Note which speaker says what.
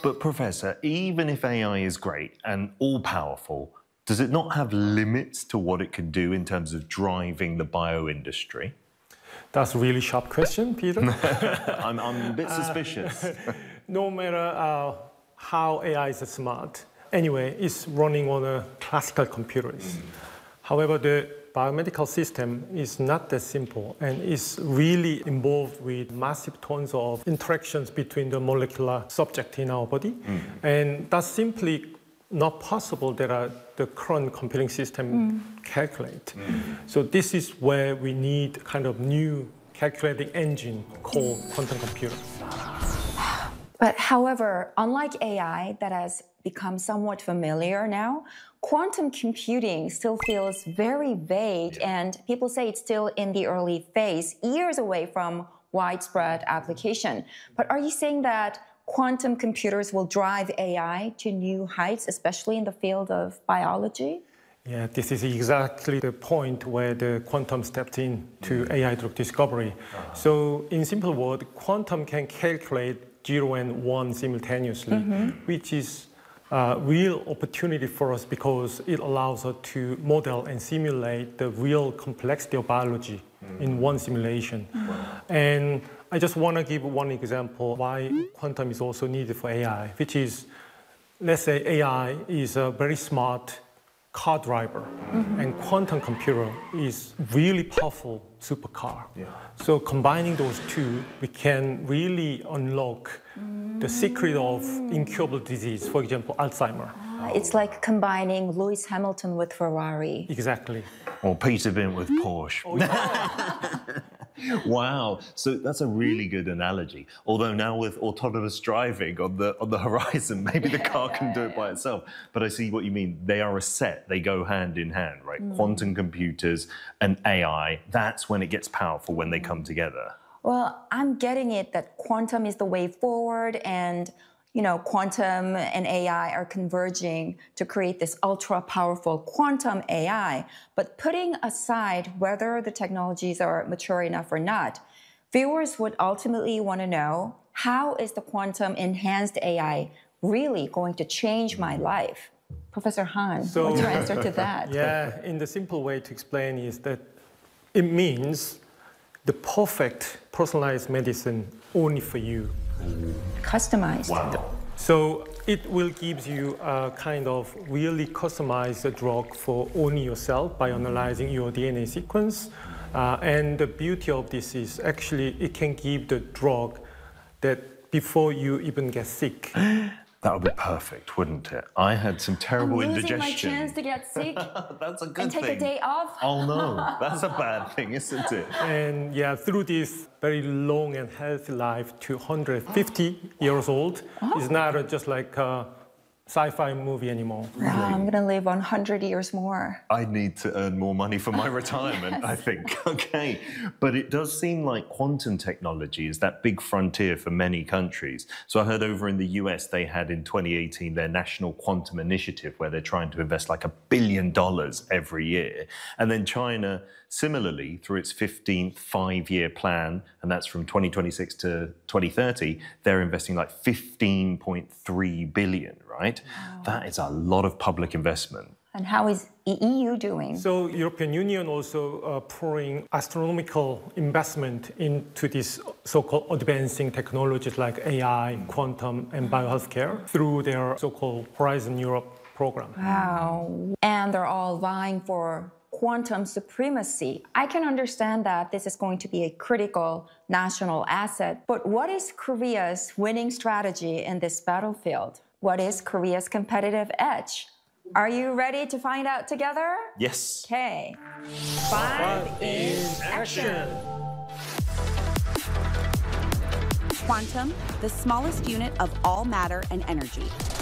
Speaker 1: But Professor, even if AI is great and all-powerful, does it not have limits to what it can do in terms of driving the bioindustry?
Speaker 2: That's a really sharp question, Peter.
Speaker 1: I'm a bit suspicious.
Speaker 2: No matter how AI is smart, anyway, it's running on classical computers. However, the biomedical system is not that simple and is really involved with massive tons of interactions between the molecular subject in our body. And that's simply not possible that the current computing system calculate. So this is where we need kind of new calculating engine called quantum computer.
Speaker 3: But however, unlike AI that has become somewhat familiar now, quantum computing still feels very vague, and people say it's still in the early phase, years away from widespread application. But are you saying that quantum computers will drive AI to new heights, especially in the field of biology?
Speaker 2: Yeah, this is exactly the point where the quantum stepped in to AI drug discovery. So in simple words, quantum can calculate 0 and 1 simultaneously, which is a real opportunity for us because it allows us to model and simulate the real complexity of biology in one simulation. And I just want to give one example why quantum is also needed for AI, which is, let's say AI is a very smart car driver, and quantum computer is really powerful supercar. So combining those two, we can really unlock the secret of incurable disease, for example, Alzheimer.
Speaker 3: It's like combining Lewis Hamilton with Ferrari.
Speaker 2: Exactly.
Speaker 1: Or Peter Bint with Porsche. Wow, so that's a really good analogy. Although now with autonomous driving on the horizon, maybe the car can do it by itself. But I see what you mean. They are a set. They go hand in hand, right? Quantum computers and AI, that's when it gets powerful, when they come together.
Speaker 3: Well, I'm getting it that quantum is the way forward, and quantum and AI are converging to create this ultra-powerful quantum AI. But putting aside whether the technologies are mature enough or not, viewers would ultimately want to know, how is the quantum-enhanced AI really going to change my life? Professor Han, what's your answer to that?
Speaker 2: Yeah, in the simple way to explain is that it means the perfect personalized medicine only for you.
Speaker 3: Customized.
Speaker 1: Wow.
Speaker 2: So it will give you a kind of really customized drug for only yourself by analyzing your DNA sequence. And the beauty of this is actually it can give the drug that before you even get sick.
Speaker 1: That would be perfect, wouldn't it? I had some terrible indigestion.
Speaker 3: I'm losing my chance to get sick.
Speaker 1: That's a good
Speaker 3: and take
Speaker 1: thing.
Speaker 3: a day off.
Speaker 1: Oh no, that's a bad thing, isn't it?
Speaker 2: And yeah, through this very long and healthy life to 150 years old, is not just like a sci-fi movie anymore.
Speaker 3: Wow, I'm going to live 100 years more.
Speaker 1: I need to earn more money for my retirement, I think. Okay. But it does seem like quantum technology is that big frontier for many countries. So I heard over in the US, they had in 2018 their National Quantum Initiative, where they're trying to invest like $1 billion every year. And then China, similarly, through its 15th five-year plan, and that's from 2026 to 2030, they're investing like 15.3 billion, right? Wow. That is a lot of public investment.
Speaker 3: And how is EU doing?
Speaker 2: So European Union also pouring astronomical investment into these so-called advancing technologies like AI, quantum, and biohealthcare through their so-called Horizon Europe program.
Speaker 3: Wow. And they're all vying for quantum supremacy. I can understand that this is going to be a critical national asset, but what is Korea's winning strategy in this battlefield? What is Korea's competitive edge? Are you ready to find out together?
Speaker 1: Yes.
Speaker 3: Okay. 5 in action.
Speaker 4: Quantum, the smallest unit of all matter and energy.